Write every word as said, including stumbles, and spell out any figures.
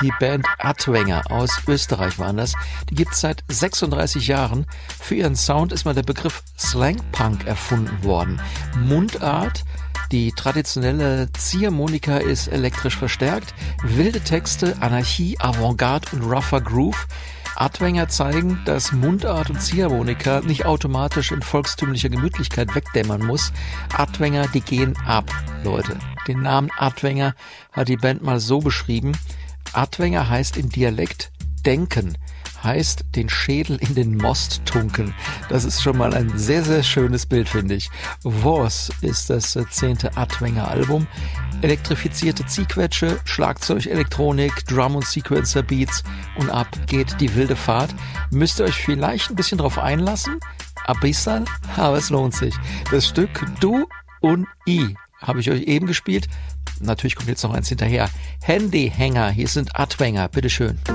Die Band Adwanger aus Österreich waren das. Die gibt's seit sechsunddreißig Jahren. Für ihren Sound ist mal der Begriff Slangpunk erfunden worden. Mundart. Die traditionelle Ziehharmonika ist elektrisch verstärkt. Wilde Texte, Anarchie, Avantgarde und rougher Groove. Adwanger zeigen, dass Mundart und Ziehharmonika nicht automatisch in volkstümlicher Gemütlichkeit wegdämmern muss. Adwanger, die gehen ab, Leute. Den Namen Adwanger hat die Band mal so beschrieben. Adwanger heißt im Dialekt denken, heißt den Schädel in den Most tunken. Das ist schon mal ein sehr, sehr schönes Bild, finde ich. Was ist das zehnte Adwanger Album. Elektrifizierte Ziehquetsche, Schlagzeug, Elektronik, Drum- und Sequencer-Beats und ab geht die wilde Fahrt. Müsst ihr euch vielleicht ein bisschen drauf einlassen, ein bisschen, aber es lohnt sich. Das Stück Du und I habe ich euch eben gespielt. Natürlich kommt jetzt noch eins hinterher. Handyhänger, hier sind Adwanger, bitteschön.